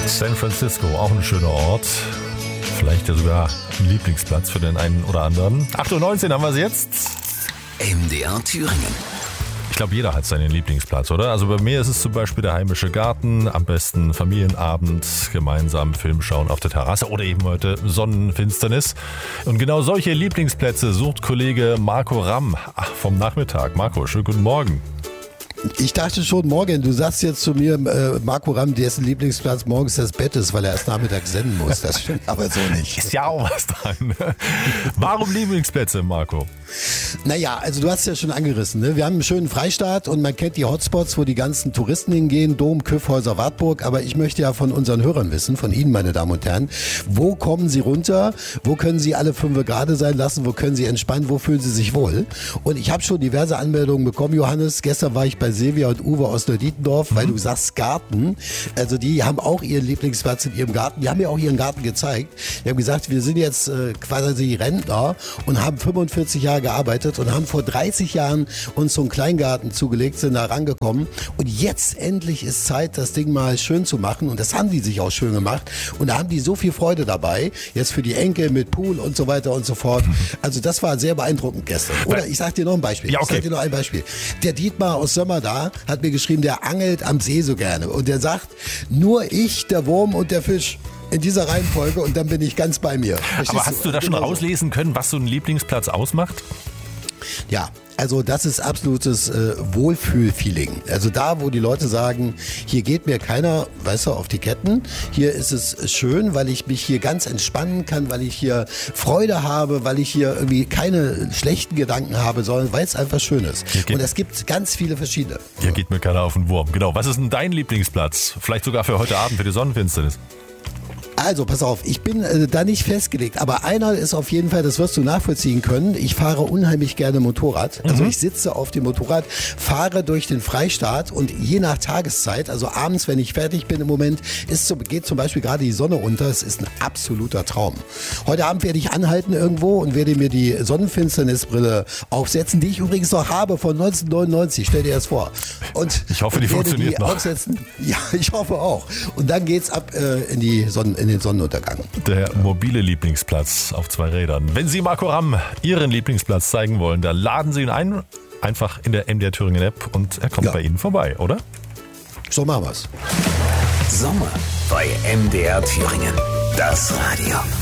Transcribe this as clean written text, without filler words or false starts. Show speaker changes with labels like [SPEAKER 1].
[SPEAKER 1] San Francisco, auch ein schöner Ort. Vielleicht ja sogar ein Lieblingsplatz für den einen oder anderen. 8:19 Uhr haben wir es jetzt.
[SPEAKER 2] MDR Thüringen.
[SPEAKER 1] Ich glaube, jeder hat seinen Lieblingsplatz, oder? Also bei mir ist es zum Beispiel der heimische Garten, am besten Familienabend, gemeinsam Film schauen auf der Terrasse oder eben heute Sonnenfinsternis. Und genau solche Lieblingsplätze sucht Kollege Marco Ramm vom Nachmittag. Marco, schönen guten Morgen.
[SPEAKER 3] Ich dachte schon, morgen, du sagst jetzt zu mir, Marco Ramm, dessen Lieblingsplatz morgens das Bett ist, weil er erst nachmittags senden muss. Das stimmt aber so nicht.
[SPEAKER 1] Ist ja auch was dran. Warum Lieblingsplätze, Marco?
[SPEAKER 3] Naja, also du hast es ja schon angerissen. Ne? Wir haben einen schönen Freistaat und man kennt die Hotspots, wo die ganzen Touristen hingehen, Dom, Kyffhäuser, Wartburg. Aber ich möchte ja von unseren Hörern wissen, von Ihnen, meine Damen und Herren, wo kommen Sie runter? Wo können Sie alle 5 gerade sein lassen? Wo können Sie entspannen? Wo fühlen Sie sich wohl? Und ich habe schon diverse Anmeldungen bekommen, Johannes. Gestern war ich bei Silvia und Uwe aus Neudietendorf, weil du sagst Garten. Also die haben auch ihren Lieblingsplatz in ihrem Garten. Die haben mir auch ihren Garten gezeigt. Die haben gesagt, wir sind jetzt quasi Rentner und haben 45 Jahre gearbeitet und haben vor 30 Jahren uns so einen Kleingarten zugelegt, sind da rangekommen. Und jetzt endlich ist Zeit, das Ding mal schön zu machen. Und das haben die sich auch schön gemacht. Und da haben die so viel Freude dabei. Jetzt für die Enkel mit Pool und so weiter und so fort. Also das war sehr beeindruckend gestern. Oder ich sag dir noch ein Beispiel.
[SPEAKER 1] Ja, okay.
[SPEAKER 3] Ich sag dir noch ein Beispiel. Der Dietmar aus Sömmer da hat mir geschrieben, der angelt am See so gerne. Und der sagt, nur ich, der Wurm und der Fisch. In dieser Reihenfolge und dann bin ich ganz bei mir. Verstehst
[SPEAKER 1] Aber hast du da schon rauslesen können, was so ein Lieblingsplatz ausmacht?
[SPEAKER 3] Ja, also das ist absolutes Wohlfühlfeeling. Also da, wo die Leute sagen, hier geht mir keiner, weißt du, auf die Ketten. Hier ist es schön, weil ich mich hier ganz entspannen kann, weil ich hier Freude habe, weil ich hier irgendwie keine schlechten Gedanken habe, sondern weil es einfach schön ist. Und es gibt ganz viele verschiedene.
[SPEAKER 1] Hier geht mir keiner auf den Wurm. Genau. Was ist denn dein Lieblingsplatz? Vielleicht sogar für heute Abend, für die Sonnenfinsternis.
[SPEAKER 3] Also, pass auf, ich bin da nicht festgelegt, aber einer ist auf jeden Fall, das wirst du nachvollziehen können, ich fahre unheimlich gerne Motorrad. Also ich sitze auf dem Motorrad, fahre durch den Freistaat und je nach Tageszeit, also abends, wenn ich fertig bin im Moment, geht zum Beispiel gerade die Sonne unter, es ist ein absoluter Traum. Heute Abend werde ich anhalten irgendwo und werde mir die Sonnenfinsternisbrille aufsetzen, die ich übrigens noch habe von 1999, stell dir das vor. Und
[SPEAKER 1] ich hoffe, die funktioniert noch.
[SPEAKER 3] Aufsetzen. Ja, ich hoffe auch. Und dann geht's ab in den Sonnenuntergang.
[SPEAKER 1] Der mobile Lieblingsplatz auf 2 Rädern. Wenn Sie Marco Ramm Ihren Lieblingsplatz zeigen wollen, dann laden Sie ihn ein, einfach in der MDR Thüringen App und er kommt bei Ihnen vorbei, oder?
[SPEAKER 3] So machen wir's.
[SPEAKER 2] Sommer bei MDR Thüringen. Das Radio.